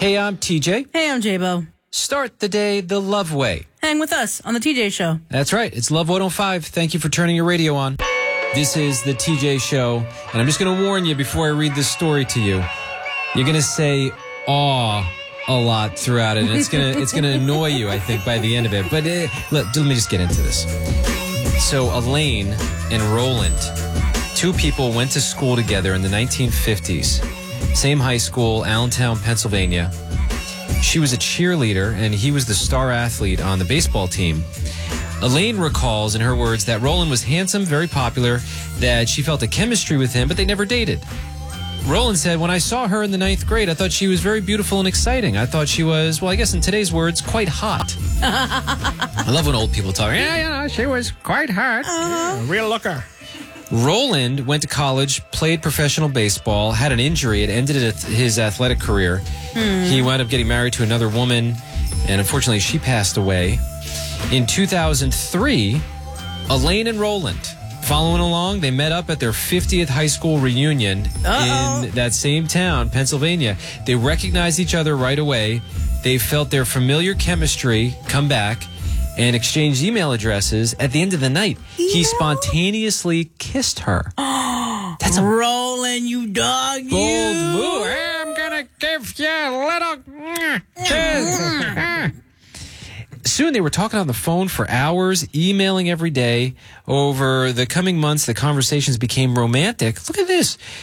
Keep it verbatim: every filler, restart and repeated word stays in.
Hey, I'm T J. Hey, I'm J-Bo. Start the day the love way. Hang with us on the T J Show. That's right. It's Love one oh five. Thank you for turning your radio on. This is the T J Show, and I'm just going to warn you before I read this story to you. You're going to say "aw" a lot throughout it, and it's going to it's going to annoy you, I think, by the end of it. But uh, let, let me just get into this. So Elaine and Roland, two people went to school together in the nineteen fifties. Same high school, Allentown, Pennsylvania. She was a cheerleader, and he was the star athlete on the baseball team. Elaine recalls, in her words, that Roland was handsome, very popular, that she felt a chemistry with him, but they never dated. Roland said, when I saw her in the ninth grade, I thought she was very beautiful and exciting. I thought she was, well, I guess in today's words, quite hot. I love when old people talk. Yeah, yeah, she was quite hot. Uh-huh. Real looker. Roland went to college, played professional baseball, had an injury. It ended his athletic career. Hmm. He wound up getting married to another woman, and unfortunately, she passed away. In two thousand three, Elaine and Roland, following along, they met up at their fiftieth high school reunion Uh-oh. in that same town, Pennsylvania. They recognized each other right away. They felt their familiar chemistry come back and exchanged email addresses. At the end of the night, he yeah. spontaneously kissed her. That's a Roland, you dog, bold you. move. I'm gonna give you a little kiss. Soon they were talking on the phone for hours, emailing every day. Over the coming months, the conversations became romantic. Look at this.